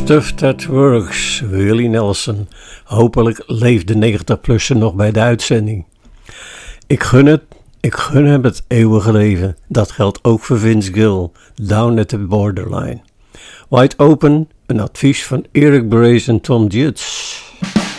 Stuff That Works, Willie Nelson. Hopelijk leeft de 90-plusser nog bij de uitzending. Ik gun hem het eeuwige leven. Dat geldt ook voor Vince Gill, Down at the Borderline. Wide Open, een advies van Eric Brace en Tom Judge.